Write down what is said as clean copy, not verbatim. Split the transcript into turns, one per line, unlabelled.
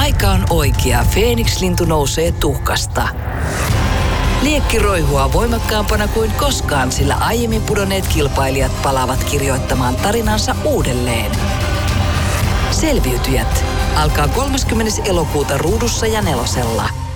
aika on oikea. Feeniks-lintu nousee tuhkasta. Liekki roihua voimakkaampana kuin koskaan, sillä aiemmin pudonneet kilpailijat palaavat kirjoittamaan tarinansa uudelleen. Selviytyjät alkaa 30. elokuuta Ruudussa ja Nelosella.